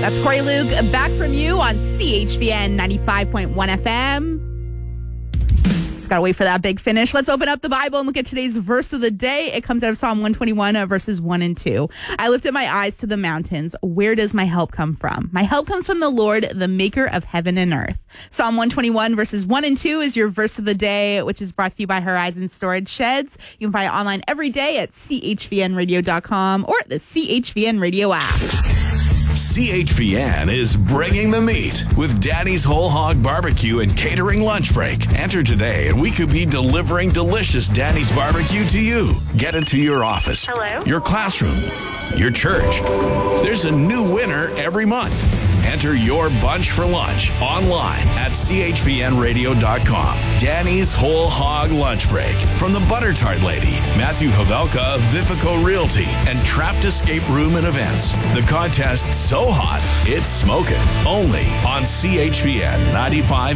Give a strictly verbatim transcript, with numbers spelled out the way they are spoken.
That's Corey Luke back from you on C H V N ninety-five point one F M. Just got to wait for that big finish. Let's open up the Bible and look at today's verse of the day. It comes out of Psalm one twenty-one, uh, verses one and two. I lifted my eyes to the mountains. Where does my help come from? My help comes from the Lord, the maker of heaven and earth. Psalm one twenty-one, verses one and two is your verse of the day, which is brought to you by Horizon Storage Sheds. You can find it online every day at C H V N radio dot com or the C H V N Radio app. C H V N is bringing the meat with Danny's Whole Hog Barbecue and Catering Lunch Break. Enter today and we could be delivering delicious Danny's Barbecue to you. Get it to your office, Hello? your classroom, your church. There's a new winner every month. Enter your bunch for lunch online at C H V N radio dot com. Danny's Whole Hog Lunch Break from the Butter Tart Lady, Matthew Havelka of Vifico Realty, and Trapped Escape Room and Events. The contest so hot, it's smoking. Only on C H V N ninety-five.